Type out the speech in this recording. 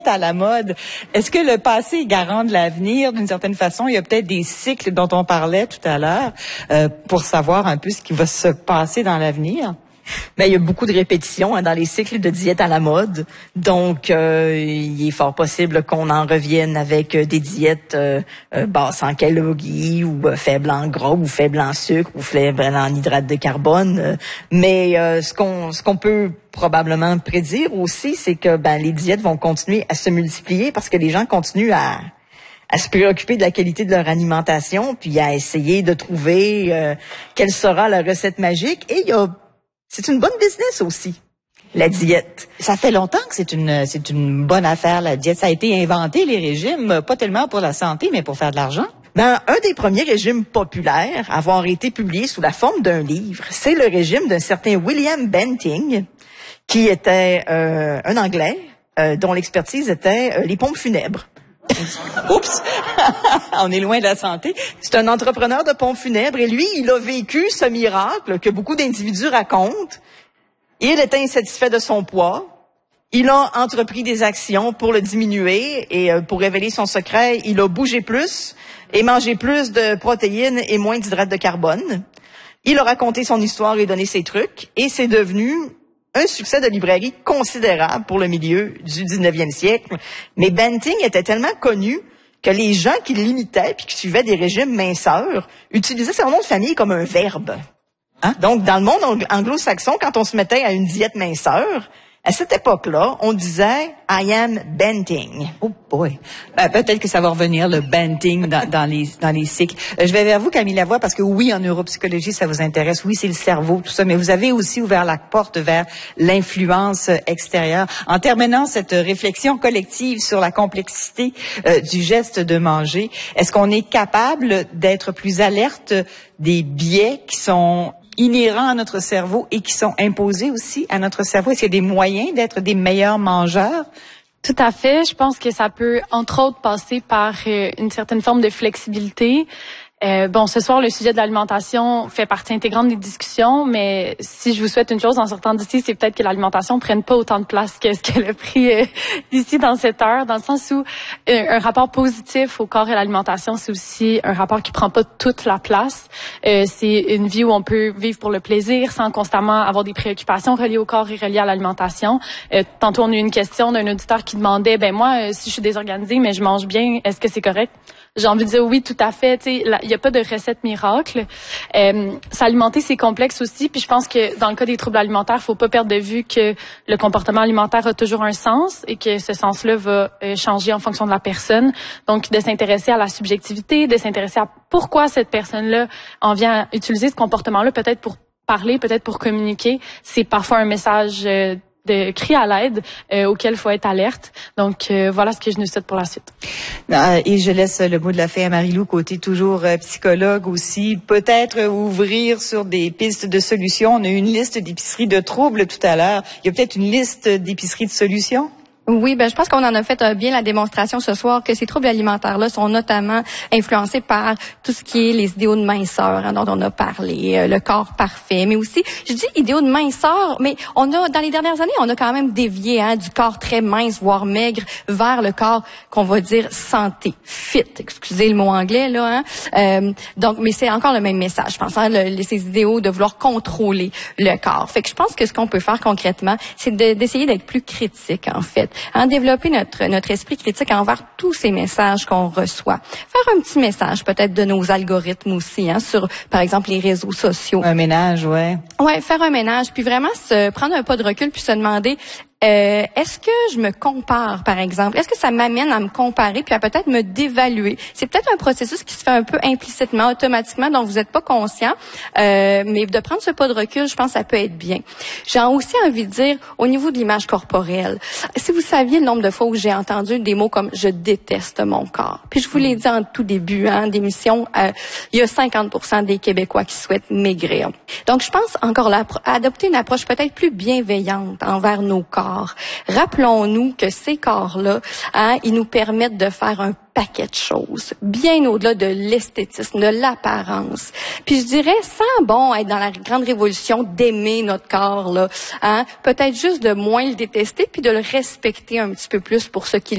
à la mode. Est-ce que le passé est garant de l'avenir d'une certaine façon? Il y a peut-être des cycles dont on parlait tout à l'heure pour savoir un peu ce qui va se passer dans l'avenir. Ben, il y a beaucoup de répétitions dans les cycles de diète à la mode. Donc, il est fort possible qu'on en revienne avec des diètes basses en calories ou faibles en gras ou faibles en sucre ou faibles en hydrates de carbone. Mais ce qu'on peut probablement prédire aussi, c'est que les diètes vont continuer à se multiplier parce que les gens continuent à se préoccuper de la qualité de leur alimentation, puis à essayer de trouver quelle sera la recette magique. Et c'est une bonne business aussi, la diète. Ça fait longtemps que c'est une bonne affaire, la diète. Ça a été inventé, les régimes, pas tellement pour la santé, mais pour faire de l'argent. Un des premiers régimes populaires à avoir été publié sous la forme d'un livre, c'est le régime d'un certain William Banting, qui était un Anglais dont l'expertise était les pompes funèbres. Oups! On est loin de la santé. C'est un entrepreneur de pompes funèbres et lui, il a vécu ce miracle que beaucoup d'individus racontent. Il était insatisfait de son poids. Il a entrepris des actions pour le diminuer et pour révéler son secret, il a bougé plus et mangé plus de protéines et moins d'hydrates de carbone. Il a raconté son histoire et donné ses trucs et c'est devenu un succès de librairie considérable pour le milieu du 19e siècle. Mais Banting était tellement connu que les gens qui l'imitaient puis qui suivaient des régimes minceurs utilisaient son nom de famille comme un verbe. Hein? Donc, dans le monde anglo-saxon, quand on se mettait à une diète minceur, à cette époque-là, on disait « I am Banting ». Oh boy. Peut-être que ça va revenir, le Banting, dans les cycles. Je vais vers vous, Camille Lavoie, parce que oui, en neuropsychologie, ça vous intéresse. Oui, c'est le cerveau, tout ça. Mais vous avez aussi ouvert la porte vers l'influence extérieure. En terminant cette réflexion collective sur la complexité du geste de manger, est-ce qu'on est capable d'être plus alerte des biais qui sont inhérents à notre cerveau et qui sont imposés aussi à notre cerveau? Est-ce qu'il y a des moyens d'être des meilleurs mangeurs? Tout à fait. Je pense que ça peut, entre autres, passer par une certaine forme de flexibilité. Ce soir, le sujet de l'alimentation fait partie intégrante des discussions, mais si je vous souhaite une chose en sortant d'ici, c'est peut-être que l'alimentation prenne pas autant de place que ce qu'elle a pris ici dans cette heure, dans le sens où un rapport positif au corps et à l'alimentation, c'est aussi un rapport qui prend pas toute la place. C'est une vie où on peut vivre pour le plaisir sans constamment avoir des préoccupations reliées au corps et reliées à l'alimentation. Tantôt, on a eu une question d'un auditeur qui demandait, moi, si je suis désorganisée, mais je mange bien, est-ce que c'est correct? J'ai envie de dire oui, tout à fait. Il n'y a pas de recette miracle. S'alimenter, c'est complexe aussi. Puis je pense que dans le cas des troubles alimentaires, faut pas perdre de vue que le comportement alimentaire a toujours un sens et que ce sens-là va changer en fonction de la personne. Donc, de s'intéresser à la subjectivité, de s'intéresser à pourquoi cette personne-là en vient à utiliser ce comportement-là, peut-être pour parler, peut-être pour communiquer. C'est parfois un message de cri à l'aide auquel il faut être alerte. Donc, voilà ce que je nous souhaite pour la suite. Et je laisse le mot de la fin à Marie-Lou, côté toujours psychologue aussi. Peut-être ouvrir sur des pistes de solutions. On a eu une liste d'épiceries de troubles tout à l'heure. Il y a peut-être une liste d'épiceries de solutions? Oui, je pense qu'on en a fait bien la démonstration ce soir que ces troubles alimentaires-là sont notamment influencés par tout ce qui est les idéaux de minceur dont on a parlé, le corps parfait, mais aussi, je dis idéaux de minceur, mais dans les dernières années, on a quand même dévié du corps très mince, voire maigre, vers le corps qu'on va dire santé, fit, excusez le mot anglais là. Donc, mais c'est encore le même message, je pense, ces idéaux de vouloir contrôler le corps. Fait que je pense que ce qu'on peut faire concrètement, c'est d'essayer d'être plus critique en fait. Développer notre esprit critique envers tous ces messages qu'on reçoit. Faire un petit message peut-être de nos algorithmes aussi, sur, par exemple, les réseaux sociaux. Un ménage, ouais. Ouais, faire un ménage, puis vraiment prendre un pas de recul puis se demander est-ce que je me compare, par exemple? Est-ce que ça m'amène à me comparer puis à peut-être me dévaluer? C'est peut-être un processus qui se fait un peu implicitement, automatiquement, dont vous n'êtes pas conscient. Mais de prendre ce pas de recul, je pense que ça peut être bien. J'ai aussi envie de dire, au niveau de l'image corporelle, si vous saviez le nombre de fois où j'ai entendu des mots comme « je déteste mon corps ». Puis je vous l'ai dit en tout début d'émission, il y a 50% des Québécois qui souhaitent maigrir. Donc, je pense encore là, adopter une approche peut-être plus bienveillante envers nos corps. Rappelons-nous que ces corps-là, ils nous permettent de faire un paquet de choses, bien au-delà de l'esthétisme, de l'apparence. Puis je dirais, sans être dans la grande révolution d'aimer notre corps, là, peut-être juste de moins le détester puis de le respecter un petit peu plus pour ce qu'il